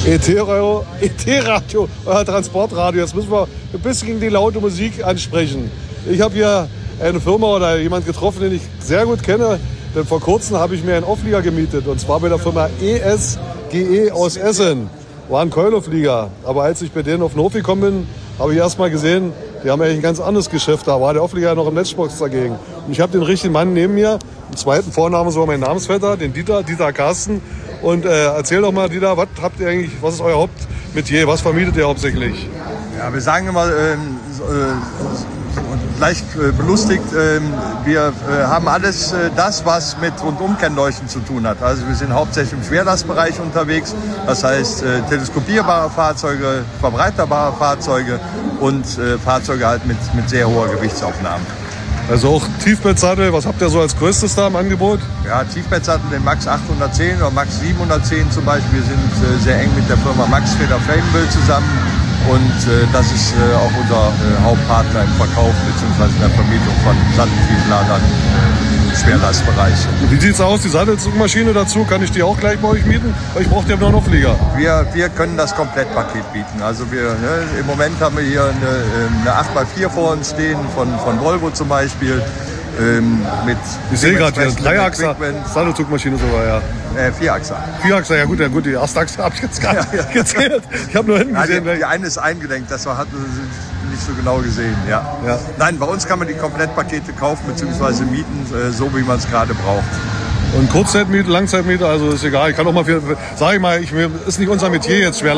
ET-Radio, euer Transportradio. Jetzt müssen wir ein bisschen die laute Musik ansprechen. Ich habe hier eine Firma oder jemand getroffen, den ich sehr gut kenne. Denn vor kurzem habe ich mir einen Auflieger gemietet. Und zwar bei der Firma ESGE aus Essen. War ein Keulauflieger. Aber als ich bei denen auf den Hof gekommen bin, habe ich erst mal gesehen, die haben eigentlich ein ganz anderes Geschäft. Da war der Auflieger noch im Netzbox dagegen. Und ich habe den richtigen Mann neben mir. Im zweiten Vornamen sogar mein Namensvetter, den Dieter Carsten. Und erzähl doch mal, Dieter, was ist euer Hauptmetier? Was vermietet ihr hauptsächlich? Ja, wir sagen immer leicht belustigt, wir haben alles das, was mit Rundumkennleuchten zu tun hat. Also wir sind hauptsächlich im Schwerlastbereich unterwegs, das heißt teleskopierbare Fahrzeuge, verbreiterbare Fahrzeuge und Fahrzeuge halt mit sehr hoher Gewichtsaufnahme. Also auch Tiefbettsattel, was habt ihr so als größtes da im Angebot? Ja, Tiefbettsattel, den Max 810 oder Max 710 zum Beispiel. Wir sind sehr eng mit der Firma Max Federflamenbill zusammen. Und das ist auch unser Hauptpartner im Verkauf bzw. in der Vermietung von Satteltiefladern im Schwerlastbereich. Wie sieht es aus, die Sattelzugmaschine dazu? Kann ich die auch gleich bei euch mieten? Weil ich brauche ja noch einen Auflieger. Wir können das Komplettpaket bieten. Also im Moment haben wir hier eine 8x4 vor uns stehen, von Volvo zum Beispiel. Ich sehe gerade hier, 3-Achser Sattelzugmaschine sogar, ja. 4-Achser. 4-Achser, ja gut, die erste Achse habe ich jetzt gar nicht gezählt. Ich habe nur hinten gesehen. Die eine ist eingelenkt, das hat nicht so genau gesehen, ja. Nein, bei uns kann man die Komplettpakete kaufen bzw. mieten, so wie man es gerade braucht. Und Kurzzeitmiete, Langzeitmiete, also ist egal. Ich kann auch mal, ist nicht unser Metier jetzt schwer.